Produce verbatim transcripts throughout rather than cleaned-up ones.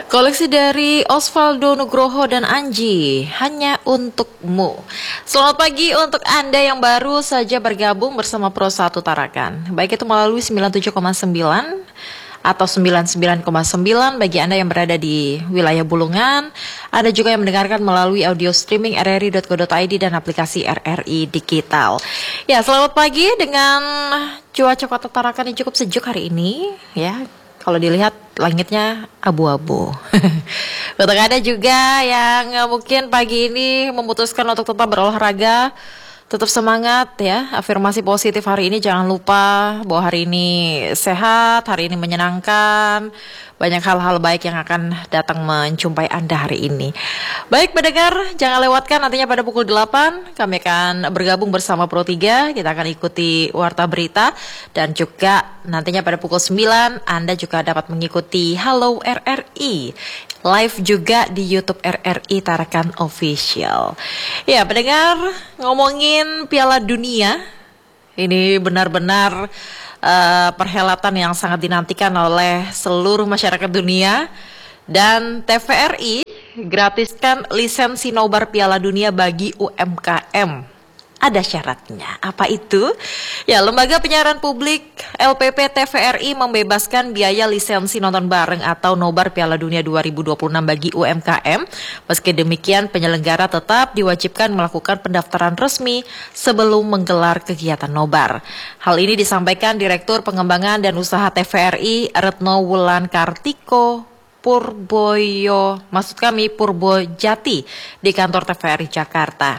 Koleksi dari Osvaldo Nugroho dan Anji hanya untukmu. Selamat pagi untuk Anda yang baru saja bergabung bersama Pro satu Tarakan. Baik itu melalui sembilan puluh tujuh koma sembilan atau sembilan puluh sembilan koma sembilan bagi Anda yang berada di wilayah Bulungan. Ada juga yang mendengarkan melalui audio streaming r r i dot co dot i d dan aplikasi R R I Digital. Ya, selamat pagi dengan cuaca Kota Tarakan yang cukup sejuk hari ini ya. Kalau dilihat langitnya abu-abu. Untuk Anda juga yang mungkin pagi ini memutuskan untuk tetap berolahraga, tetap semangat ya. Afirmasi positif hari ini, jangan lupa bahwa hari ini sehat, hari ini menyenangkan. Banyak hal-hal baik yang akan datang menjumpai Anda hari ini. Baik pendengar, jangan lewatkan nantinya pada pukul delapan kami akan bergabung bersama Pro tiga. Kita akan ikuti Warta Berita. Dan juga nantinya pada pukul sembilan Anda juga dapat mengikuti Halo R R I live juga di YouTube R R I Tarakan Official. Ya pendengar, ngomongin Piala Dunia, ini benar-benar uh, perhelatan yang sangat dinantikan oleh seluruh masyarakat dunia. Dan T V R I gratiskan lisensi nobar Piala Dunia bagi U M K M. Ada syaratnya. Apa itu? Ya, Lembaga Penyiaran Publik L P P T V R I membebaskan biaya lisensi nonton bareng atau nobar Piala Dunia dua ribu dua puluh enam bagi U M K M. Meski demikian, penyelenggara tetap diwajibkan melakukan pendaftaran resmi sebelum menggelar kegiatan nobar. Hal ini disampaikan Direktur Pengembangan dan Usaha T V R I Retno Wulan Kartiko Purboyo, maksud kami Purbojati di kantor T V R I Jakarta.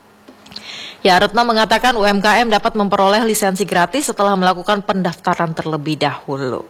Ya, Retno mengatakan U M K M dapat memperoleh lisensi gratis setelah melakukan pendaftaran terlebih dahulu.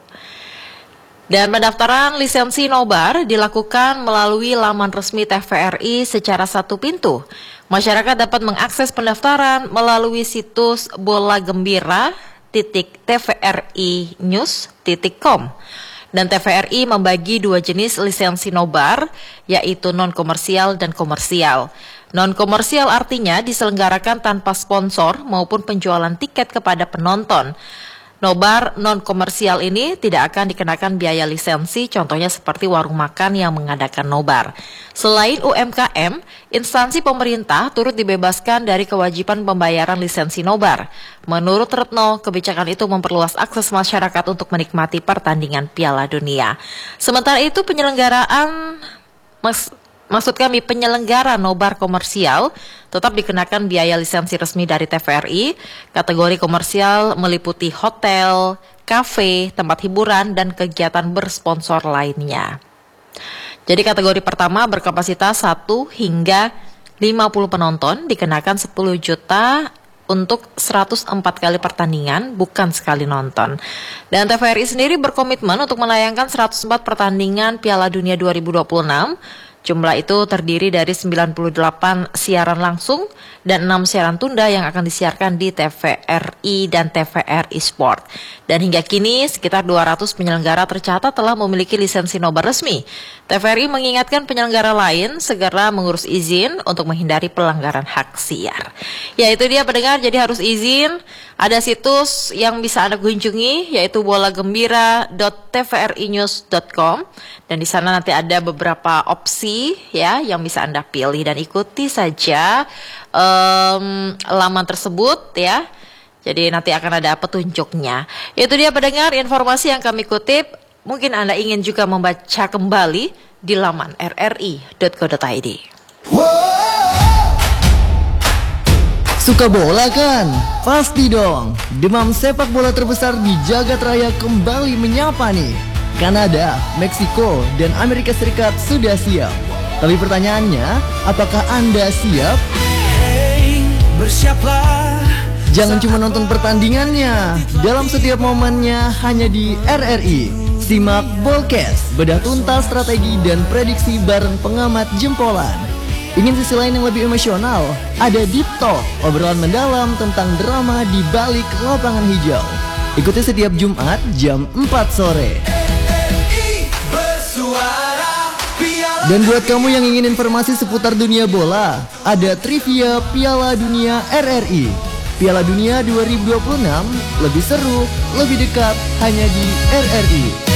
Dan pendaftaran lisensi nobar dilakukan melalui laman resmi T V R I secara satu pintu. Masyarakat dapat mengakses pendaftaran melalui situs bolagembira titik t v r i news titik com. Dan T V R I membagi dua jenis lisensi nobar, yaitu non-komersial dan komersial. Non-komersial artinya diselenggarakan tanpa sponsor maupun penjualan tiket kepada penonton. Nobar non-komersial ini tidak akan dikenakan biaya lisensi, contohnya seperti warung makan yang mengadakan nobar. Selain U M K M, instansi pemerintah turut dibebaskan dari kewajiban pembayaran lisensi nobar. Menurut Retno, kebijakan itu memperluas akses masyarakat untuk menikmati pertandingan Piala Dunia. Sementara itu penyelenggaraan mas Maksud kami penyelenggara nobar komersial tetap dikenakan biaya lisensi resmi dari T V R I. Kategori komersial meliputi hotel, kafe, tempat hiburan, dan kegiatan bersponsor lainnya. Jadi kategori pertama berkapasitas satu hingga lima puluh penonton dikenakan sepuluh juta untuk seratus empat kali pertandingan, bukan sekali nonton. Dan T V R I sendiri berkomitmen untuk menayangkan seratus empat pertandingan Piala Dunia dua ribu dua puluh enam. Jumlah itu terdiri dari sembilan puluh delapan siaran langsung dan enam siaran tunda yang akan disiarkan di T V R I dan T V R I Sport. Dan hingga kini sekitar dua ratus penyelenggara tercatat telah memiliki lisensi nobar resmi. T V R I mengingatkan penyelenggara lain segera mengurus izin untuk menghindari pelanggaran hak siar. Ya, itu dia pendengar, jadi harus izin. Ada situs yang bisa Anda kunjungi yaitu bolagembira dot t v r i news dot com dan di sana nanti ada beberapa opsi ya yang bisa Anda pilih dan ikuti saja um, laman tersebut ya. Jadi nanti akan ada petunjuknya. Itu dia pendengar informasi yang kami kutip. Mungkin Anda ingin juga membaca kembali di laman r r i dot co dot i d. Suka bola kan? Pasti dong. Demam sepak bola terbesar di jagat raya kembali menyapa nih. Kanada, Meksiko, dan Amerika Serikat sudah siap. Tapi pertanyaannya, apakah Anda siap? Hey, bersiaplah. Jangan cuma nonton pertandingannya. Dalam setiap momennya hanya di R R I. Simak Bolcast, bedah tuntas strategi dan prediksi bareng pengamat jempolan. Ingin sisi lain yang lebih emosional? Ada Deep Talk, obrolan mendalam tentang drama di balik lapangan hijau. Ikuti setiap Jumat jam empat sore. Dan buat kamu yang ingin informasi seputar dunia bola, ada trivia Piala Dunia R R I. Piala Dunia dua ribu dua puluh enam, lebih seru, lebih dekat, hanya di R R I.